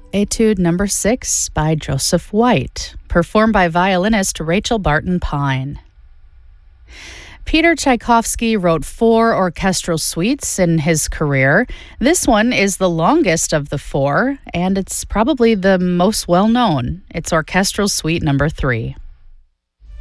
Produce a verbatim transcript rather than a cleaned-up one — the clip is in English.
Etude number six by Joseph White, performed by violinist Rachel Barton Pine. Peter Tchaikovsky wrote four orchestral suites in his career. This one is the longest of the four, and it's probably the most well-known. It's Orchestral Suite number three.